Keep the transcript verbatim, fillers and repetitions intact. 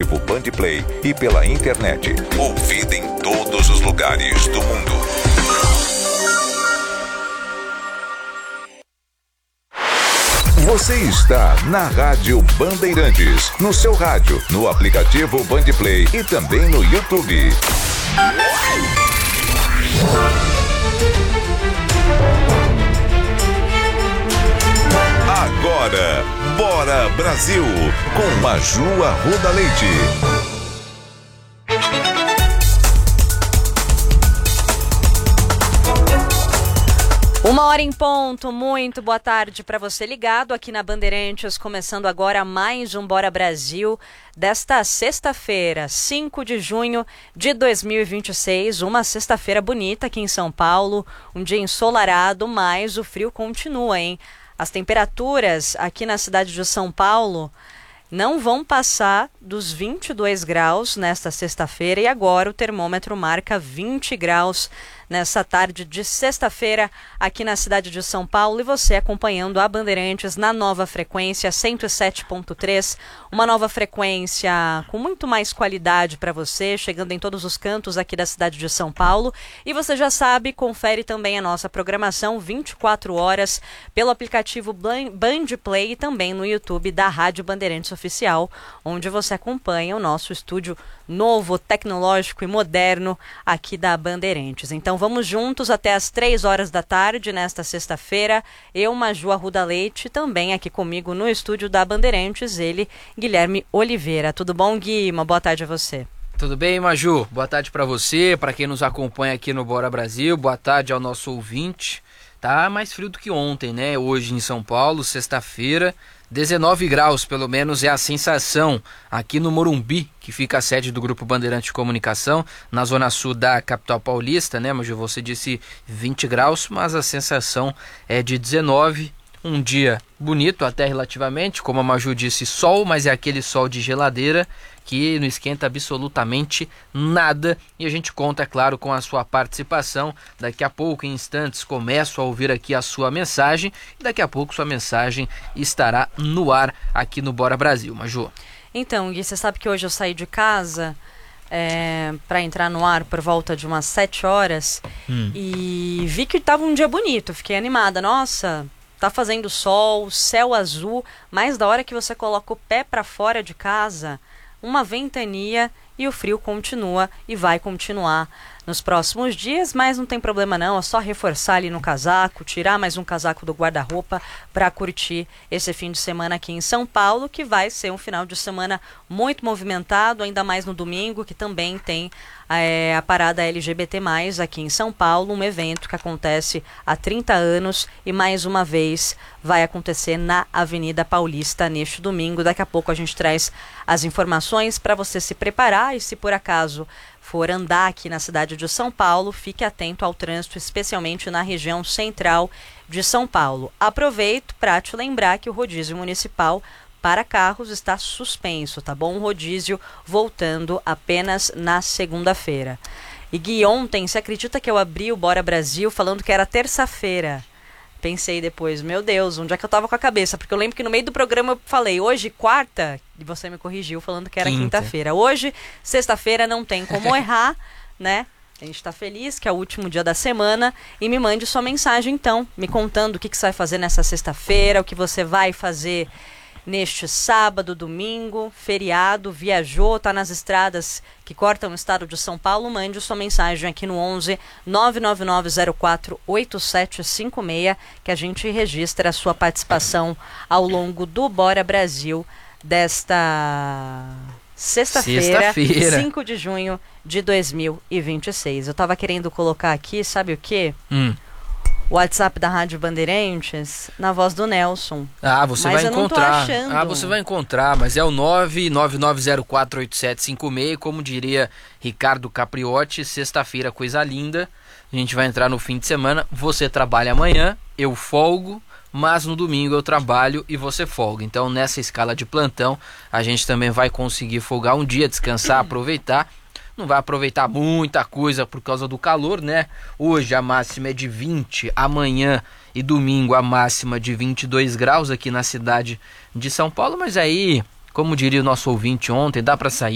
aplicativo Bandplay e pela internet. Ouvida em todos os lugares do mundo. Você está na Rádio Bandeirantes, no seu rádio, no aplicativo Bandplay e também no YouTube. Agora, Bora Brasil, com Maju Arruda Leite. Uma hora em ponto, muito boa tarde para você ligado aqui na Bandeirantes, começando agora mais um Bora Brasil desta sexta-feira, cinco de junho de dois mil e vinte e seis, uma sexta-feira bonita aqui em São Paulo, um dia ensolarado, mas o frio continua, hein? As temperaturas aqui na cidade de São Paulo não vão passar dos vinte e dois graus nesta sexta-feira e agora o termômetro marca vinte graus nessa tarde de sexta-feira aqui na cidade de São Paulo e você acompanhando a Bandeirantes na nova frequência cento e sete ponto três, uma nova frequência com muito mais qualidade para você, chegando em todos os cantos aqui da cidade de São Paulo. E você já sabe, confere também a nossa programação vinte e quatro horas pelo aplicativo Bandplay e também no YouTube da Rádio Bandeirantes Oficial, onde você acompanha o nosso estúdio novo, tecnológico e moderno aqui da Bandeirantes. Então vamos juntos até as três horas da tarde nesta sexta-feira. Eu, Maju Arruda Leite, também aqui comigo no estúdio da Bandeirantes, ele, Guilherme Oliveira. Tudo bom, Gui? Uma boa tarde a você. Tudo bem, Maju? Boa tarde para você, para quem nos acompanha aqui no Bora Brasil. Boa tarde ao nosso ouvinte. Tá mais frio do que ontem, né? Hoje em São Paulo, sexta-feira, dezenove graus, pelo menos é a sensação aqui no Morumbi, que fica a sede do Grupo Bandeirante de Comunicação, na zona sul da capital paulista, né? Mas você disse vinte graus, mas a sensação é de dezenove. Um dia bonito até relativamente, como a Maju disse, sol, mas é aquele sol de geladeira que não esquenta absolutamente nada. E a gente conta, é claro, com a sua participação. Daqui a pouco, em instantes, começo a ouvir aqui a sua mensagem. E daqui a pouco sua mensagem estará no ar aqui no Bora Brasil. Maju. Então, Gui, você sabe que hoje eu saí de casa é, para entrar no ar por volta de umas sete horas. Hum. E vi que estava um dia bonito. Fiquei animada. Nossa, tá fazendo sol, céu azul. Mas da hora que você coloca o pé para fora de casa, uma ventania e o frio continua e vai continuar nos próximos dias, mas não tem problema não, é só reforçar ali no casaco, tirar mais um casaco do guarda-roupa para curtir esse fim de semana aqui em São Paulo, que vai ser um final de semana muito movimentado, ainda mais no domingo, que também tem é, a parada L G B T mais, aqui em São Paulo, um evento que acontece há trinta anos e mais uma vez vai acontecer na Avenida Paulista neste domingo. Daqui a pouco a gente traz as informações para você se preparar e se por acaso for andar aqui na cidade de São Paulo, fique atento ao trânsito, especialmente na região central de São Paulo. Aproveito para te lembrar que o rodízio municipal para carros está suspenso, tá bom? O rodízio voltando apenas na segunda-feira. E Gui, ontem, você acredita que eu abri o Bora Brasil falando que era terça-feira? Pensei depois, meu Deus, onde é que eu tava com a cabeça? Porque eu lembro que no meio do programa eu falei, hoje, quarta, e você me corrigiu falando que era Quinta. quinta-feira. Hoje, sexta-feira, não tem como errar, né? A gente tá feliz que é o último dia da semana. E me mande sua mensagem, então, me contando o que, que você vai fazer nessa sexta-feira, o que você vai fazer neste sábado, domingo, feriado, viajou, tá nas estradas que cortam o estado de São Paulo. Mande sua mensagem aqui no onze nove nove nove zero quatro oito sete cinco seis, que a gente registra a sua participação ao longo do Bora Brasil desta sexta-feira, sexta-feira. cinco de junho de dois mil e vinte e seis. Eu tava querendo colocar aqui, sabe o quê? Hum. O WhatsApp da Rádio Bandeirantes na voz do Nelson. Ah, você mas vai eu encontrar. Não tô achando. Ah, você vai encontrar, mas é o nove nove nove zero quatro oito sete cinco seis, como diria Ricardo Capriotti, sexta-feira, coisa linda. A gente vai entrar no fim de semana. Você trabalha amanhã, eu folgo, mas no domingo eu trabalho e você folga. Então, nessa escala de plantão, a gente também vai conseguir folgar um dia, descansar, aproveitar. Não vai aproveitar muita coisa por causa do calor, né? Hoje a máxima é de vinte, amanhã e domingo a máxima de vinte e dois graus aqui na cidade de São Paulo. Mas aí, como diria o nosso ouvinte ontem, dá para sair.